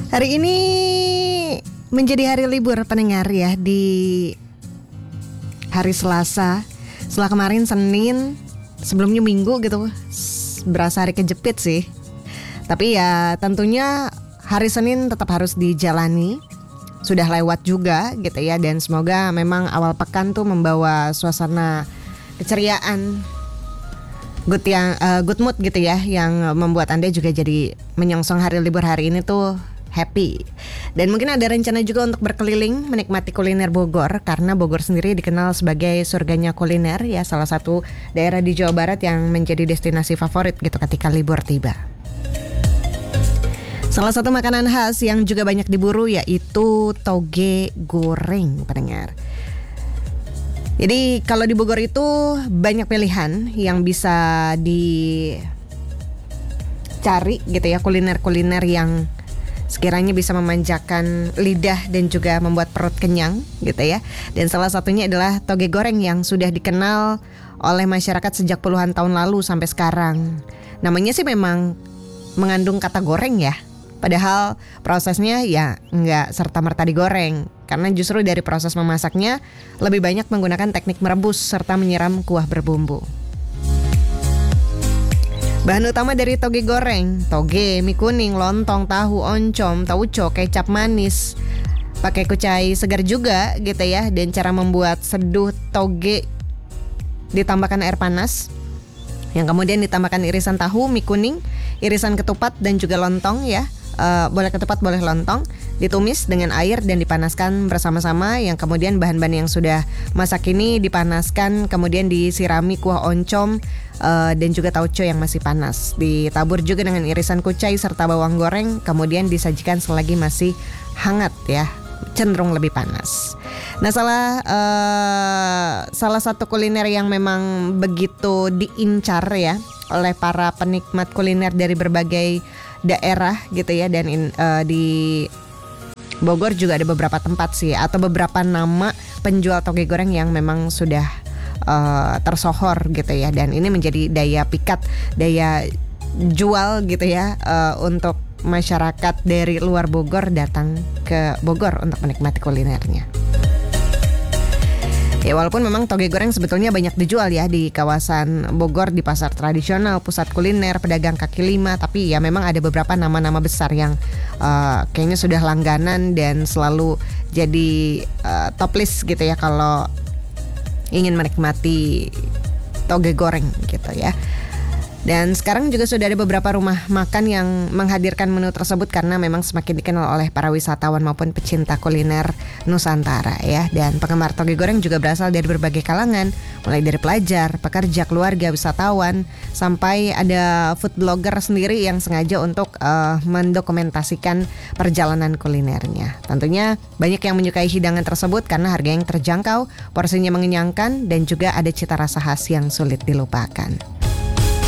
Hari ini menjadi hari libur pendengar ya, di hari Selasa. Setelah kemarin Senin, sebelumnya Minggu gitu, berasa hari kejepit sih. Tapi ya tentunya hari Senin tetap harus dijalani. Sudah lewat juga gitu ya, dan semoga memang awal pekan tuh membawa suasana keceriaan, good mood gitu ya, yang membuat Anda juga jadi menyongsong hari libur hari ini tuh happy. Dan mungkin ada rencana juga untuk berkeliling menikmati kuliner Bogor, karena Bogor sendiri dikenal sebagai surganya kuliner ya, salah satu daerah di Jawa Barat yang menjadi destinasi favorit gitu ketika libur tiba. Salah satu makanan khas yang juga banyak diburu yaitu toge goreng, pendengar. Jadi kalau di Bogor itu banyak pilihan yang bisa dicari gitu ya, kuliner-kuliner yang sekiranya bisa memanjakan lidah dan juga membuat perut kenyang gitu ya. Dan salah satunya adalah toge goreng yang sudah dikenal oleh masyarakat sejak puluhan tahun lalu sampai sekarang. Namanya sih memang mengandung kata goreng ya, padahal prosesnya ya nggak serta-merta digoreng, karena justru dari proses memasaknya lebih banyak menggunakan teknik merebus serta menyiram kuah berbumbu. Bahan utama dari toge goreng: toge, mie kuning, lontong, tahu, oncom, tauco, kecap manis, pakai kucai segar juga gitu ya. Dan cara membuat: seduh toge, ditambahkan air panas, yang kemudian ditambahkan irisan tahu, mie kuning, irisan ketupat dan juga lontong ya. Boleh ketupat, boleh lontong, ditumis dengan air dan dipanaskan bersama-sama. Yang kemudian bahan-bahan yang sudah masak ini dipanaskan, kemudian disirami kuah oncom dan juga tauco yang masih panas. Ditabur juga dengan irisan kucai serta bawang goreng, kemudian disajikan selagi masih hangat ya, cenderung lebih panas. Nah, salah satu kuliner yang memang begitu diincar ya oleh para penikmat kuliner dari berbagai daerah gitu ya, dan di Bogor juga ada beberapa tempat sih, atau beberapa nama penjual toge goreng yang memang sudah tersohor gitu ya, dan ini menjadi daya pikat, daya jual gitu ya, untuk masyarakat dari luar Bogor datang ke Bogor untuk menikmati kulinernya. Ya, walaupun memang toge goreng sebetulnya banyak dijual ya di kawasan Bogor, di pasar tradisional, pusat kuliner, pedagang kaki lima, tapi ya memang ada beberapa nama-nama besar yang kayaknya sudah langganan dan selalu jadi top list gitu ya kalau ingin menikmati toge goreng gitu ya. Dan sekarang juga sudah ada beberapa rumah makan yang menghadirkan menu tersebut karena memang semakin dikenal oleh para wisatawan maupun pecinta kuliner Nusantara ya. Dan penggemar toge goreng juga berasal dari berbagai kalangan, mulai dari pelajar, pekerja, keluarga, wisatawan, sampai ada food blogger sendiri yang sengaja untuk mendokumentasikan perjalanan kulinernya. Tentunya banyak yang menyukai hidangan tersebut karena harga yang terjangkau, porsinya mengenyangkan, dan juga ada cita rasa khas yang sulit dilupakan.